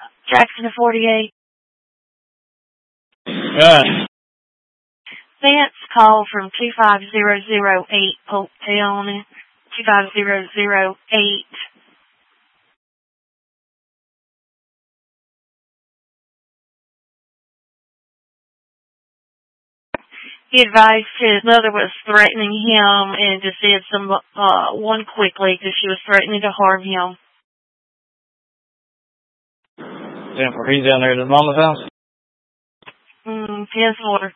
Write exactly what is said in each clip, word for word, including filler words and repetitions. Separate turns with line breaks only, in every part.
Jackson to forty-eight.
Yeah.
Vance call from two five zero zero eight Polk Town. two five zero zero eight. He advised his mother was threatening him and just did some uh, one quickly because she was threatening to harm him.
Jennifer, he's down there at his mama's house?
Mm, his order.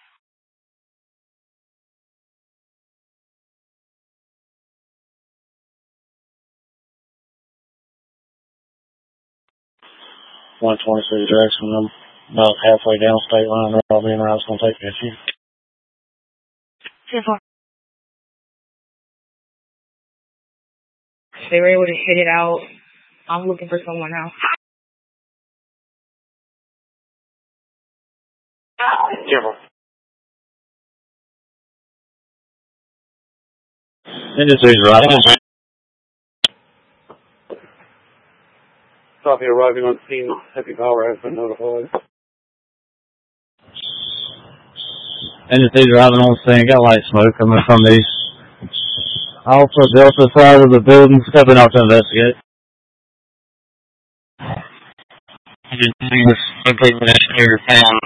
one twenty-six Jackson. I'm about halfway down state line. I'll be in there. I was going to take this.
ten four.
They were able to hit it out. I'm looking for someone else.
Careful. Industry's right. Copy arriving on scene. Heavy power has been notified. Industry's driving on scene. Got light smoke coming from the Alpha Delta side of the building. Stepping out to investigate. I just think this located in your town.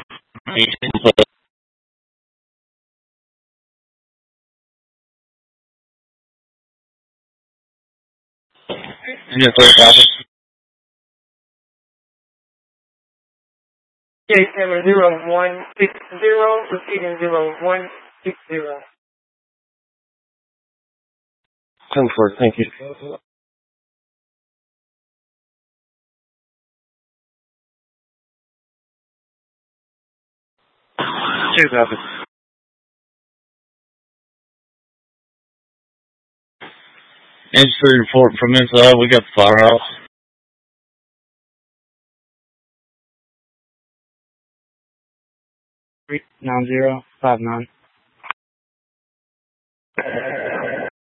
J seven zero one six zero, repeating zero one six zero.
Come for it, thank you. Two copies. Industry report from inside. We got the firehouse.
Three nine zero five nine.